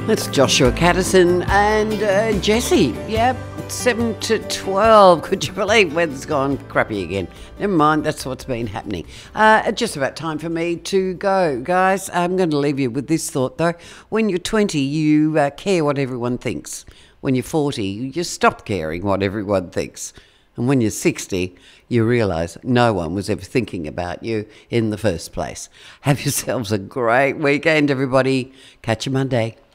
That's Joshua Caddison and Jesse. Yep, 7 to 12. Could you believe weather's gone crappy again? Never mind, that's what's been happening. Just about time for me to go, guys. I'm going to leave you with this thought, though. When you're 20, you care what everyone thinks. When you're 40, you stop caring what everyone thinks. And when you're 60, you realise no one was ever thinking about you in the first place. Have yourselves a great weekend, everybody. Catch you Monday.